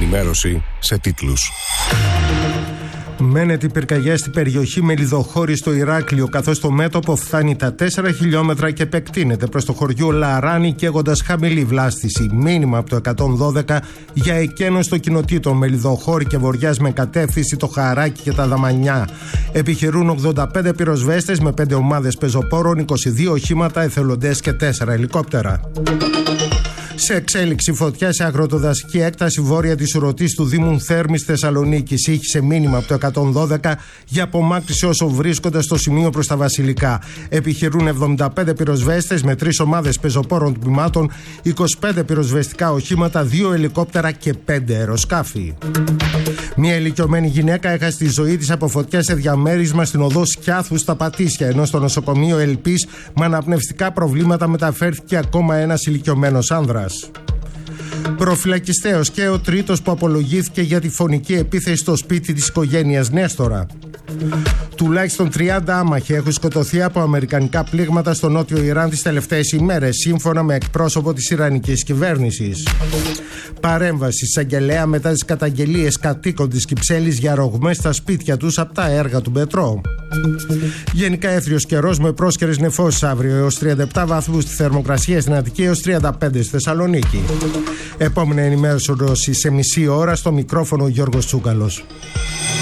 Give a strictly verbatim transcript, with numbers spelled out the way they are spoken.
ενημέρωση σε τίτλους. Μένεται η πυρκαγιά στην περιοχή Μελιδοχώρη στο Ηράκλειο, καθώς το μέτωπο φτάνει τα τέσσερα χιλιόμετρα και επεκτείνεται προς το χωριό Λαράνη, καίγοντας χαμηλή βλάστηση. Μήνυμα από το εκατόν δώδεκα για εκένωση των κοινοτήτων Μελιδοχώρη και Βοριάς με κατεύθυνση το Χαράκι και τα Δαμανιά. Επιχειρούν ογδόντα πέντε πυροσβέστες με πέντε ομάδες πεζοπόρων, είκοσι δύο οχήματα, εθελοντές και τέσσερα ελικόπτερα. Σε εξέλιξη φωτιά σε αγροτοδασική έκταση βόρεια της Ουρωτής του Δήμου Θέρμης Θεσσαλονίκης. Ήχησε μήνυμα από το εκατόν δώδεκα για απομάκρυνση όσο βρίσκονται στο σημείο προς τα Βασιλικά. Επιχειρούν εβδομήντα πέντε πυροσβέστες με τρεις ομάδες πεζοπόρων τμήματων, είκοσι πέντε πυροσβεστικά οχήματα, δύο ελικόπτερα και πέντε αεροσκάφη. Μια ηλικιωμένη γυναίκα έχασε τη ζωή της από φωτιά σε διαμέρισμα στην οδό Σκιάθου στα Πατήσια, ενώ στο νοσοκομείο Ελπής με αναπνευστικά προβλήματα μεταφέρθηκε ακόμα ένας ηλικιωμένος άνδρας. Προφυλακιστέος και ο τρίτος που απολογήθηκε για τη φωνική επίθεση στο σπίτι της οικογένειας Νέστορα. Τουλάχιστον τριάντα άμαχοι έχουν σκοτωθεί από αμερικανικά πλήγματα στο νότιο Ιράν τις τελευταίες ημέρες, σύμφωνα με εκπρόσωπο της Ιρανικής κυβέρνησης. Παρέμβαση εισαγγελέα μετά τις καταγγελίες κατοίκων της Κυψέλης για ρογμές στα σπίτια τους από τα έργα του Μπετρό. Γενικά έθριος καιρός με πρόσκαιρες νεφώσεις αύριο, έως τριάντα επτά βαθμούς στη θερμοκρασία στην Αττική, έως τριάντα πέντε στη Θεσσαλονίκη. Επόμενη ενημέρωση σε μισή ώρα, στο μικρόφωνο Γιώργος Τσούκαλος.